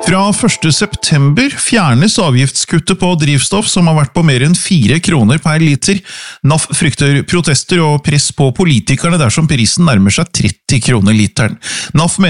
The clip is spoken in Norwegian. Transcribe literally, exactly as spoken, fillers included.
Fra første september fjernes avgiftskuttet på drivstoff som har vært på mer enn fire kroner per liter. N A F frykter protester og press på politikerne dersom prisen nærmer seg tretti kroner literen. N A F mener